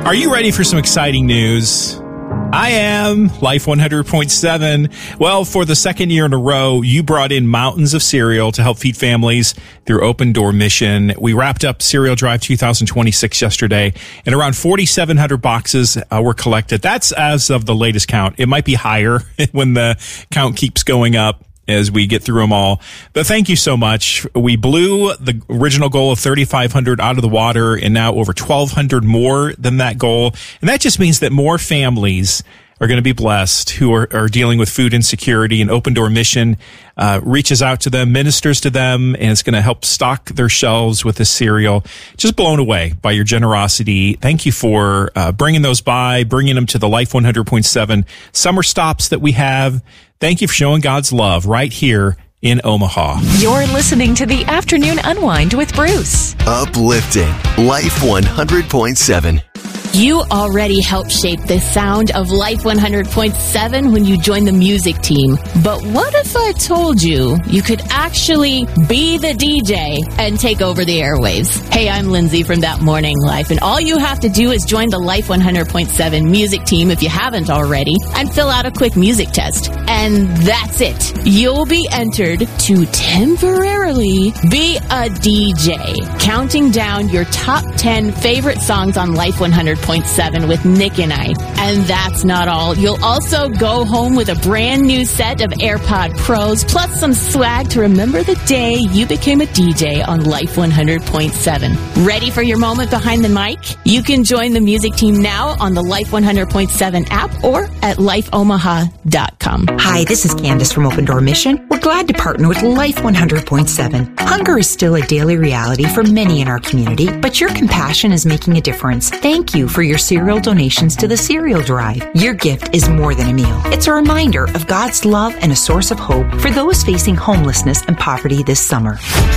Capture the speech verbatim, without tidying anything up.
Are you ready for some exciting news? I am. Life one hundred point seven. Well, for the second year in a row, you brought in mountains of cereal to help feed families through Open Door Mission. We wrapped up Cereal Drive two thousand twenty-six yesterday, and around forty-seven hundred boxes uh, were collected. That's as of the latest count. It might be higher when the count keeps going up as we get through them all. But thank you so much. We blew the original goal of thirty-five hundred out of the water, and now over twelve hundred more than that goal. And that just means that more families are going to be blessed who are, are dealing with food insecurity, and Open Door Mission uh, reaches out to them, ministers to them, and it's going to help stock their shelves with this cereal. Just blown away by your generosity. Thank you for uh, bringing those by, bringing them to the Life one hundred point seven summer stops that we have. Thank you for showing God's love right here in Omaha. You're listening to the Afternoon Unwind with Bruce. Uplifting Life one hundred point seven. You already helped shape the sound of Life one hundred point seven when you joined the music team. But what if I told you you could actually be the D J and take over the airwaves? Hey, I'm Lindsay from That Morning Life, and all you have to do is join the Life one hundred point seven music team if you haven't already, and fill out a quick music test. And that's it. You'll be entered to temporarily be a D J, counting down your top ten favorite songs on Life one hundred point seven with Nick and I. And that's not all. You'll also go home with a brand new set of AirPod Pros, plus some swag to remember the day you became a D J on Life one hundred point seven. Ready for your moment behind the mic? You can join the music team now on the Life one hundred point seven app or at life omaha dot com. Hi, this is Candace from Open Door Mission. We're glad to partner with Life one hundred point seven. Hunger is still a daily reality for many in our community, but your compassion is making a difference. Thank you for your cereal donations to the Cereal Drive. Your gift is more than a meal. It's a reminder of God's love and a source of hope for those facing homelessness and poverty this summer.